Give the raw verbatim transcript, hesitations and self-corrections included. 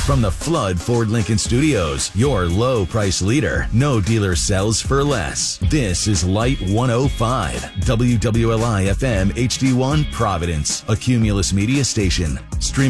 From the Flood Ford Lincoln Studios, your low price leader. No dealer sells for less. This is Light one oh five, W W L I F M H D one Providence, a Cumulus media station. Stream